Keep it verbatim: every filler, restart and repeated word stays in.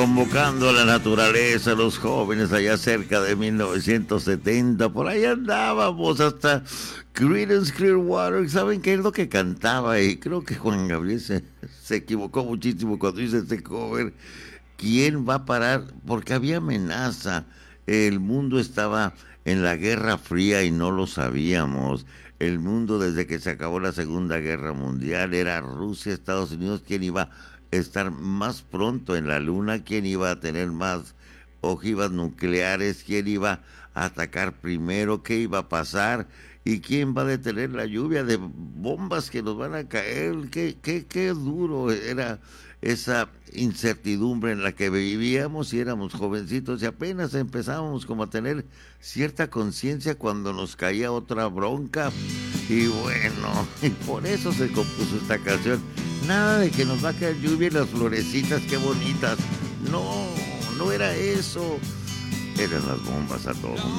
Convocando a la naturaleza, los jóvenes allá cerca de mil novecientos setenta, por ahí andábamos hasta Creedence Clearwater. ¿Saben qué es lo que cantaba? Y creo que Juan Gabriel se, se equivocó muchísimo cuando hizo este cover. ¿Quién va a parar? Porque había amenaza. El mundo estaba en la Guerra Fría y no lo sabíamos. El mundo, desde que se acabó la Segunda Guerra Mundial, era Rusia, Estados Unidos, quien iba estar más pronto en la luna, quién iba a tener más ojivas nucleares, quién iba a atacar primero, qué iba a pasar y quién va a detener la lluvia de bombas que nos van a caer. Qué, qué, qué duro era esa incertidumbre en la que vivíamos y éramos jovencitos y apenas empezábamos como a tener cierta conciencia cuando nos caía otra bronca. Y bueno, y por eso se compuso esta canción. Nada de que nos va a caer lluvia y las florecitas, qué bonitas. No, no era eso. Eran las bombas a todo mundo.